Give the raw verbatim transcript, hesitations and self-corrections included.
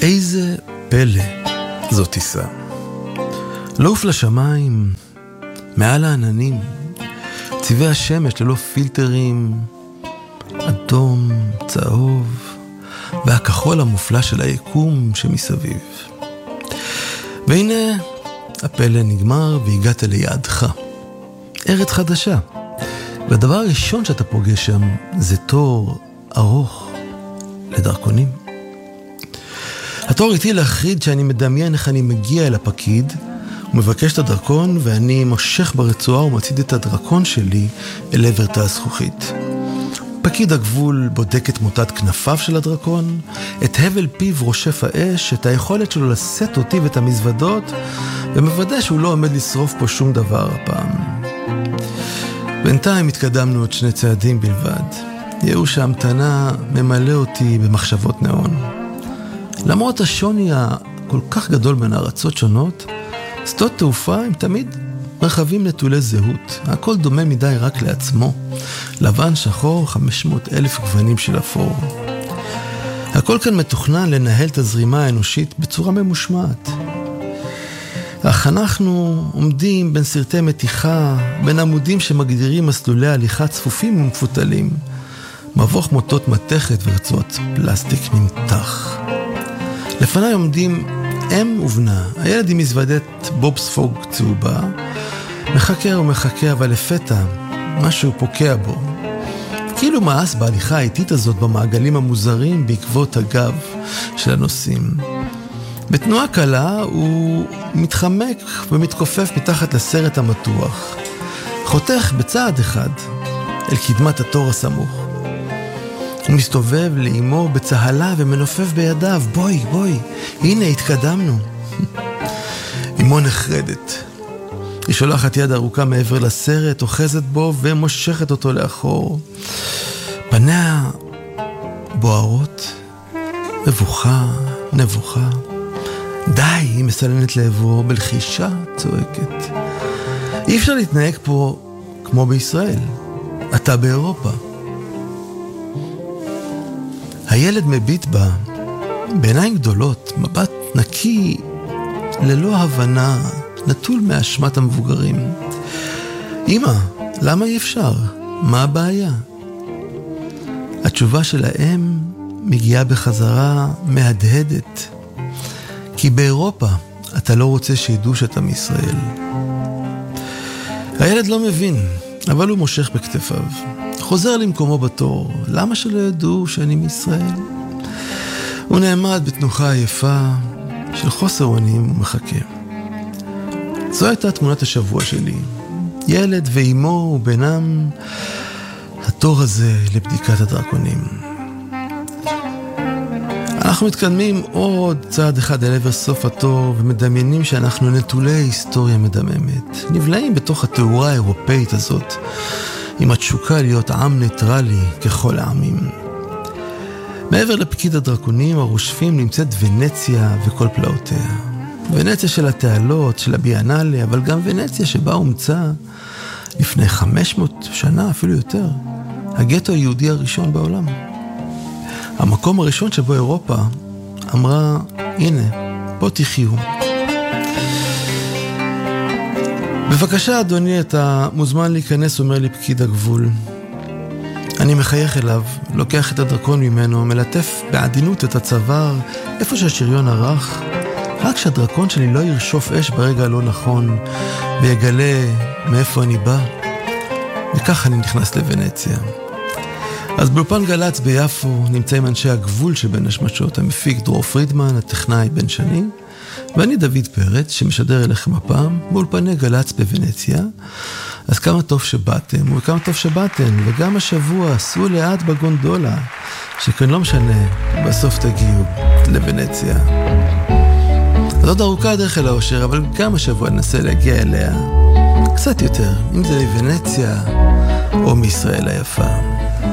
איזה פלא זאת טיסה. לעוף לשמיים, מעל העננים, צבעי השמש ללא פילטרים, אדום, צהוב, והכחול המופלא של היקום שמסביב. והנה הפלא נגמר והגעת ליעדך. ארץ חדשה. והדבר הראשון שאתה פוגש שם זה תור ארוך לדרכונים. התור איתי להחריד שאני מדמיין איך אני מגיע אל הפקיד, הוא מבקש את הדרכון ואני מושך ברצועה ומצעיד את הדרכון שלי אל עבר תא הזכוכית. פקיד הגבול בודק את מוטת כנפיו של הדרכון, את הבל פיו רושף האש, את היכולת שלו לשאת אותי ואת המזוודות, ומוודא שהוא לא עומד לשרוף פה שום דבר הפעם. בינתיים התקדמנו עוד שני צעדים בלבד. ייאוש ההמתנה ממלא אותי במחשבות נאון. למרות השוני הכל כך גדול בין ארצות שונות, שדות תעופה הם תמיד מרחבים נטולי זהות. הכל דומה מדי רק לעצמו. לבן שחור, חמש מאות אלף גוונים של אפור. הכל כאן מתוכנן לנהל את הזרימה האנושית בצורה ממושמעת. אך אנחנו עומדים בין סרטי מתיחה, בין עמודים שמגדירים מסלולי הליכה צפופים ומפותלים, מבוך מוטות מתכת ורצועות פלסטיק נמתח. לפני עומדים אם ובנה, הילד עם מזוודת בובספוג צהובה, מחכה ומחכה, אבל לפתע משהו פוקע בו. כאילו מאס בהליכה האיטית הזאת במעגלים המוזרים בעקבות הגב של הנוסעים. בתנועה קלה הוא מתחמק ומתכופף מתחת לסרט המתוח. חותך בצעד אחד אל קדמת התור הסמוך. הוא מסתובב לאמו בצהלה ומנופף בידיו. בואי, בואי, הנה התקדמנו. אמו נחרדת. היא שולחת יד ארוכה מעבר לסרט, אוחזת בו ומושכת אותו לאחור. פניה בוערות, מבוכה, נבוכה. די, היא מסלנת לעברו בלחישה צועקת. אי אפשר להתנהג פה כמו בישראל. אתה באירופה. הילד מביט בה, בעיניים גדולות, מבט נקי, ללא הבנה, נטול מאשמת המבוגרים. אמא, למה אי אפשר? מה הבעיה? התשובה של האם מגיעה בחזרה מהדהדת. כי באירופה אתה לא רוצה שידעו שאתה מישראל. הילד לא מבין, אבל הוא מושך בכתפיו. חוזר למקומו בתור. למה שלא ידעו שאני מישראל? הוא נעמד בתנוחה עייפה של חוסר אונים ומחכה. זו הייתה תמונת השבוע שלי. ילד ואימו ובינם התור הזה לבדיקת הדרכונים. אנחנו מתקדמים עוד צעד אחד אל עבר סוף התור ומדמיינים שאנחנו נטולי היסטוריה מדממת. נבלעים בתוך התאורה האירופאית הזאת עם התשוקה להיות עם ניטרלי ככל העמים. מעבר לפקיד הדרקונים הרושפים נמצאת ונציה וכל פלאותיה. ונציה של התעלות, של הביאנלה, אבל גם ונציה שבה הומצא לפני חמש מאות שנה, אפילו יותר, הגטו היהודי הראשון בעולם. המקום הראשון שבו אירופה אמרה, הנה, פה תחיו. בבקשה אדוני, אתה מוזמן להיכנס, אומר לי פקיד הגבול. אני מחייך אליו, לוקח את הדרכון ממנו, מלטף בעדינות את הצוואר, איפה שהשריון ערך, רק שהדרכון שלי לא ירשוף אש ברגע הלא נכון, ויגלה מאיפה אני בא. וכך אני נכנס לוונציה. אז באולפן גלץ ביפו נמצאים אנשי הגבול שבין השמשות, המפיק דרור פרידמן, הטכנאי בן שני, ואני דוד פרץ שמשדר אליכם הפעם באולפני גלץ בוונציה. אז כמה טוב שבאתם וכמה טוב שבאתם, וגם השבוע עשו לאט בגונדולה, שכן לא משנה, בסוף תגיעו לוונציה. אז עוד ארוכה הדרך אל האושר, אבל גם השבוע ננסה להגיע אליה קצת יותר, אם זה לוונציה או מישראל היפה.